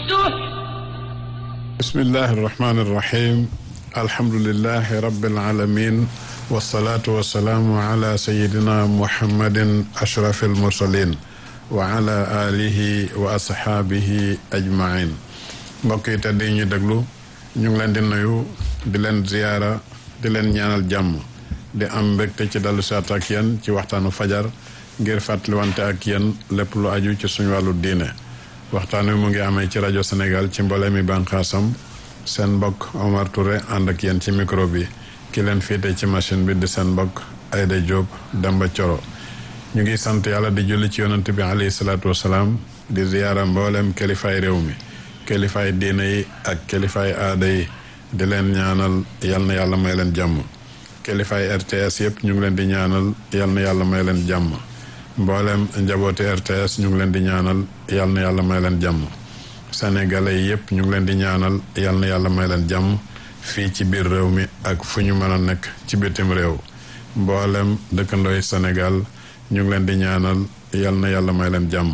bismillahi irrahmani irrahim alhamdulilahi rabilalamin wasalaatu wasalaamu ala sayidina muhammadin ashraf almursalin wa ala alihi wa ashaabihi ajmain mbokk yi tedd yi ñu déglu ñu ngi leen di nuyu di leen ziyaara di leen ñaanal jàmm di am mbégte ci dellu saat ak yéen ci waxtaanu fajar ngir fàttaliwante ak yéen lépp lu aju ci suñu wàllu diine waxtaan wi mu ngi amee ci rajo Sénégal ci mboolem mi bànqaasam seen mbokk Omar Touré ànd ak yéen ci micro bi ki leen féete ci machine bi di seen mbokk Aïda Diop Demba Coro ñu ngi sant yàlla di julli ci yonent bi alayhi salaatu wasalaam di ziyaara mboolem kilifaay réew mi kilifaay diine yi ak kilifaay aada yi di leen ñaanal yal na yàlla may leen jàmm kilifaay RTS yëpp ñu ngi leen di ñaanal yal na yàlla may leen jàmm mboolem njabooti RTS ñu ngi leen di ñaanal yal na yàlla may leen jàmm sénégalais yi yëpp ñu ngi leen di ñaanal yal na yàlla may leen jàmm fii ci biir réew mi ak fu ñu mën a nekk ci bitim réew mboolem dëkkandooy Sénégal ñu ngi leen di ñaanal yal na yàlla may leen jàmm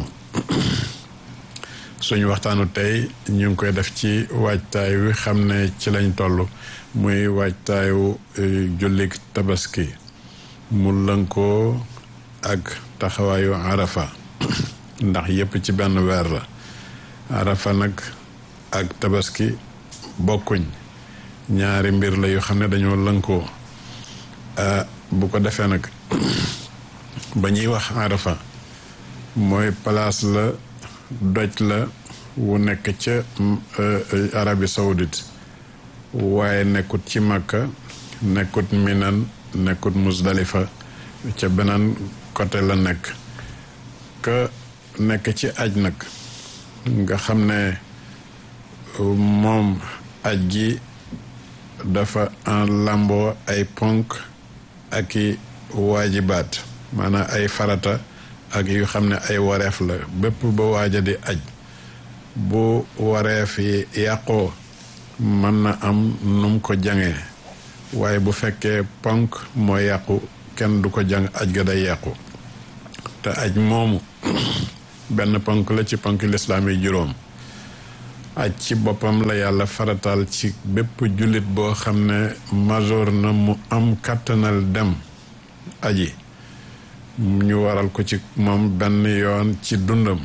suñu waxtaanu tey ñu ngi koy def ci waajtaay wi xam ne ci lañ toll muy waajtaayu jullik tabaski mu lënkoo ak taxawaayu arafa ndax yépp ci benn weer la arafa nag ak tabaski bokkuñ ñaari mbir la yu xam ne dañoo lënkoo bu ko defee nag ba ñuy wax arafa mooy place la doj la wu nekk ca Arabie Saoudite waaye nekkut ci Makka nekkut Minan nekkut Musdalifa ca beneen côté la nekk ka nekk ci aj nag nga xam ne moom aj gi dafa en lamboo ay ponk ak i waajibaat maanaam ay farata ak yu xam ne ay wareef la bépp ba waaja di aj bu wareef yi yàqoo mën na am num ko jangee waaye bu fekkee ponk moo yàqu kenn du ko jàng aj ga day yàqu te aj moomu benn ponk la ci ponk lislaam yi juróom aj ci boppam la yàlla farataal ci bépp jullit boo xam ne majoor na mu am kàttanal dem aji ñu waral ko ci moom benn yoon ci dundam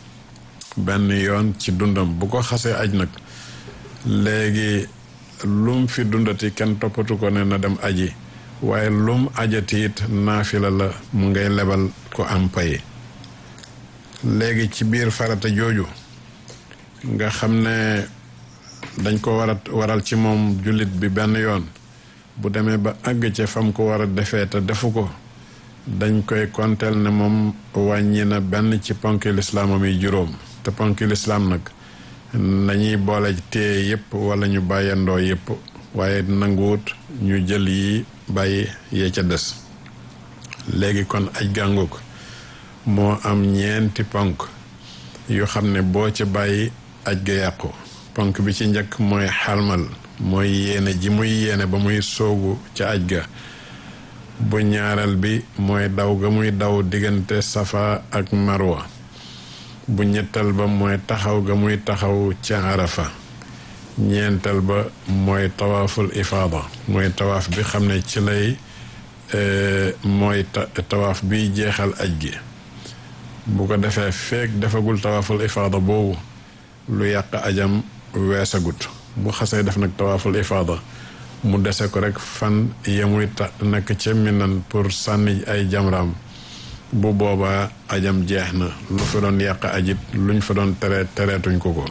bu ko xasee aj nag léegi lum fi dundati kenn toppatu ko ne na dem aji waaye lum ajati it naafila la mu ngay lebal ko am pay léegi ci biir farata jooju nga xam ne dañ ko waral ci moom jullit bi benn yoon bu demee ba àgg ca fam ko war a defee te defu ko dañ koy konteel ne moom wàññi na benn ci ponki lislaamam yi juróom te ponki lislaam nag nañuy boole téye yépp wala ñu bàyyandoo yépp waaye nanguwut ñu jël yi bàyyi yee ca des léegi kon aj gàngook moo am ñeenti ponk yu xam ne boo ca bàyyi aj ga yàqu ponk bi ci njëkk mooy xalmal mooy yéene ji muy yéene ba muy soogu ca aj ga bu ñaareel bi mooy daw ga muy daw diggante safa ak marwa bu ñettal ba mooy taxaw ga muy taxaw ca arafa ñeental ba mooy tawaaful ifaada mooy tawaaf bi xam ne ci lay mooy tawaaf biy jeexal aj gi bu ko defee feek defagul tawaaful ifaada boobu lu yàq ajam weesagut bu xasee def nag tawaaful ifaada mu dese ko rek fan yemuy nekk ca Minan pour sànni ay jamraam bu boobaa ajam jeex na lu fa doon yàq ajit luñ fa doon tereetuñ ko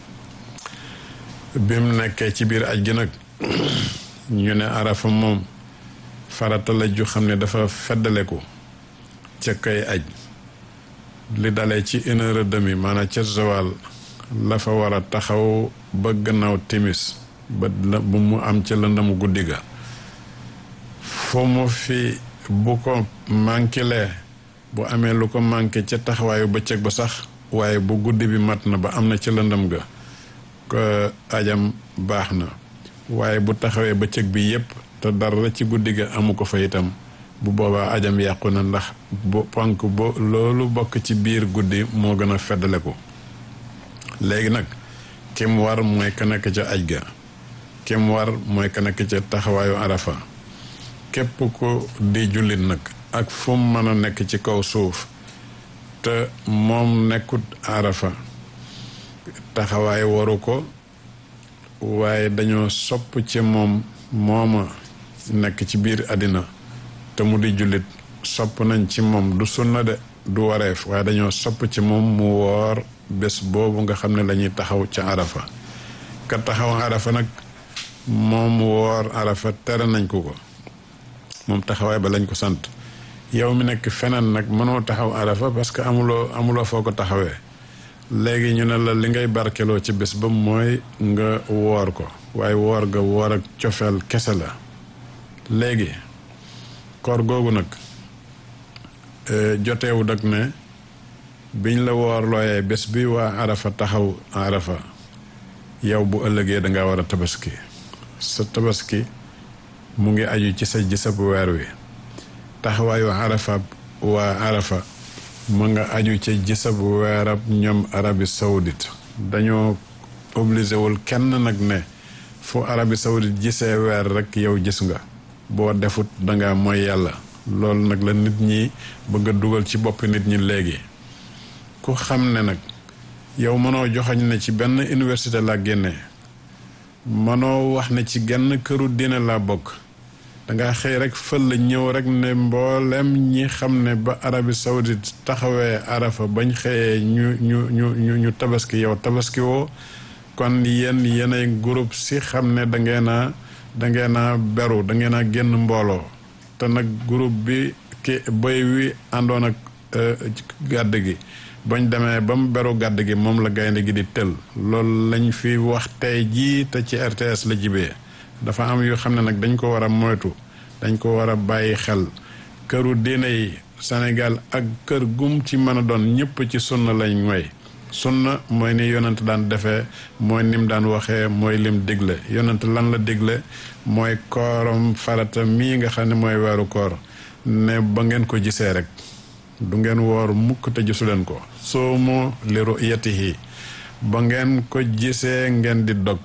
bim nekkee ci biir aj gi nag ñu ne arafa moom farata la ju xam ne dafa feddaleku ca kay aj li dalee ci 1h30 maanaam ca zawal la fa war a taxaw ba gannaaw timis ba bu mu am ca lëndamu guddi ga fu mu fi bu ko manqué bu amee lu ko manqué ca taxawaayu bëccëg ba sax waaye bu guddi bi mat na ba am na ca lëndam ga ko ajam baax na waaye bu taxawee bëccëg bi yépp te dara ci guddi ga amu ko fa itam bu boobaa ajam yàqu na ndax ponk loolu bokk ci biir guddi moo gën a feddale ko léegi nag kim war mooy ka nekk ca aj ga, kim war mooy ka nekk ca taxawaayu arafa. képp ku di jullit nag ak fu mu mën a nekk ci kaw suuf te moom nekkut arafa, taxawaay waru ko, waaye dañoo sopp ci moom mooma nekk ci biir àddina te mu di jullit, sopp nañ ci moom du sunna de du wareef, waaye dañoo sopp ci moom mu woor bés boobu nga xam ne lañuy taxaw ca arafa. ka taxaw arafa nag moom woor arafa tere nañ ko moom taxawaay ba lañ ko sant. yow mi nekk feneen nag mënoo taxaw arafa parce que amuloo foo ko taxawee, léegi ñu ne la li ngay barkeloo ci bés ba mooy nga woor ko, waaye woor ga woor ak cofeel kese la. léegi koor googu nag joteewu dak ne biñ la woor looyee bés bi waa arafa taxaw arafa yow bu ëllëgee danga war a tabaski. sa tabaski mu ngi aju ci sa gisab weer wi. taxawaayu arafa waa arafa mu nga aju ci gisab weerab ñoom Arabie Saoudite. dañoo obligé wul kenn nag ne fu Arabie Saoudite gisee weer rek yow gis nga, boo defut danga mooy yàlla. loolu nag la nit ñi bëgg a dugal ci bopp nit ñi léegi. ku xam ne nag yow mënoo joxañ ne ci benn université laa génne, mënoo wax ne ci genn këru diine laa bokk, danga xëy rek fël ñëw rek ne mboolem ñi xam ne ba Arabie Saoudite taxawee arafa bañ xëyee ñu tabaski, yow tabaski woo. kon yéenay groupe si xam ne dangeen a beru, dangeen a génn mbooloo. te nag groupe bi ki bëy wi àndoon ak gàdd gi bañ demee ba mu beru gàdd gi moom la gaynde gi di tël. loolu lañ fi wax tey jii te ci RTS la jibee. dafa am yu xam ne nag dañ ko war a moytu, dañ ko war a bàyyi xel. këru diine yi Sénégal ak kër gum ci mën a doon ñëpp ci sunna lañ moy. sunna mooy ni yonent daan defee, mooy nim daan waxee, mooy lim digle. yonent lan la digle mooy kooram farata mii nga xam ne mooy weeru koor, ne ba ngeen ko gisee rek du ngeen woor mukk te gisu leen ko. soomu li ru'yatihi, ba ngeen ko gisee ngeen di dog.